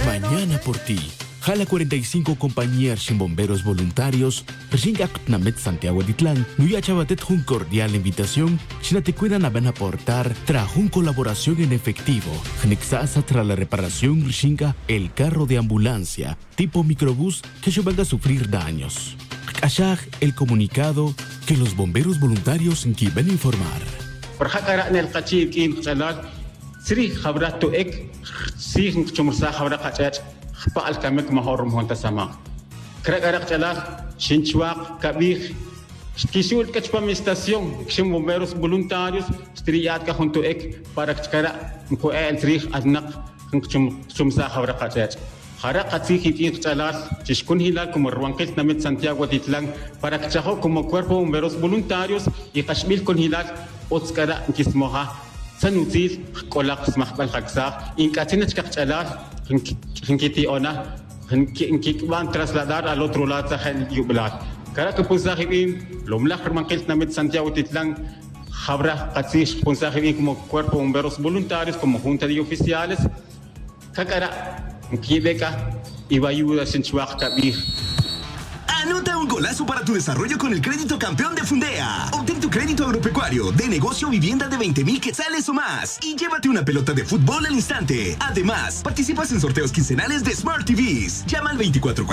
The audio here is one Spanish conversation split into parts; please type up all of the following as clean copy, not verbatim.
Mañana por ti. Jala 45 compañías sin bomberos voluntarios, Ringa Namet Santiago Titlán, Nuya Chabatet un cordial invitación, si te cuidan a van a aportar, trajo una colaboración en efectivo, Nexasa tras la reparación Ringa el carro de ambulancia, tipo microbús que yo venga a sufrir daños. Ashag el comunicado que los bomberos voluntarios quieren informar. Por hakara en el cachir in chalal, Sri Habrato Ek, Sri Chumursa Habra Kachach, Paal Kamek Mahorum Hontasama. Kragarak Chalal, Shinchuak, Kabir, Kishul Kachpam Estación, Shim Bomberos Voluntarios, Striatka junto Ek, para Kara, Mkoel Sri Adnak, Chumsa Habra Kachach. Hara Katsi Hitin Chalal, Chishkun Hilal como Ruanquet Namet Santiago Titlán, para Kachajo como Cuerpo Bomberos Voluntarios y Kashmil con Hilal, Otskara Kismoha. Sanutil, Kolak Smahbal Haksa, Incatinach Kachalal, Hinkiti Ona, van trasladar al otro lado del Yublat. Cara que Punzahibin, Lomlach Manquel Namet Santiago Titlán, Habra Katsish Punzahibin como Cuerpo Bomberos Voluntarios, como Junta de Oficiales, Kakara, Kibeka, Ibayuda Sinchuak Kabir. Anota un golazo para tu desarrollo con el crédito campeón de Fundea. Obtén tu crédito agropecuario de negocio o vivienda de 20,000 quetzales o más y llévate una pelota de fútbol al instante. Además, participas en sorteos quincenales de Smart TVs. Llama al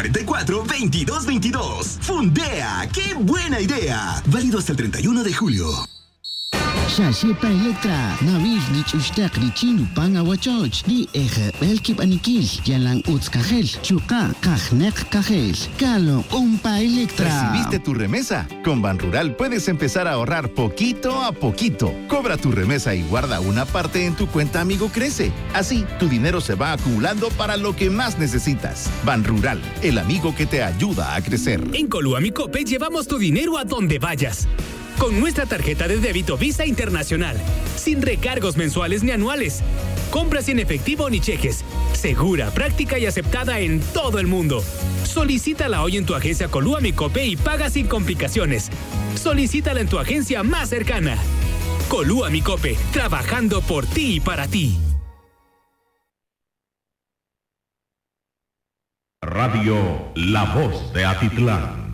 2444-2222. Fundea, ¡qué buena idea! Válido hasta el 31 de julio. Shashepa Electra, Navir Lich Ustak Richinu Panga Wachoch, Di Eje Belkip Anikil, Yalan Utskajel, Chuka, Kajnek Kajel, Kalo, Umpa Electra. ¿Recibiste tu remesa? Con Banrural puedes empezar a ahorrar poquito a poquito. Cobra tu remesa y guarda una parte en tu cuenta Amigo Crece. Así, tu dinero se va acumulando para lo que más necesitas. Banrural, el amigo que te ayuda a crecer. En Coluamicope llevamos tu dinero a donde vayas. Con nuestra tarjeta de débito Visa Internacional, sin recargos mensuales ni anuales, compras sin efectivo ni cheques, segura, práctica y aceptada en todo el mundo. Solicítala hoy en tu agencia Coluamicope y paga sin complicaciones. Solicítala en tu agencia más cercana. Coluamicope, trabajando por ti y para ti. Radio La Voz de Atitlán.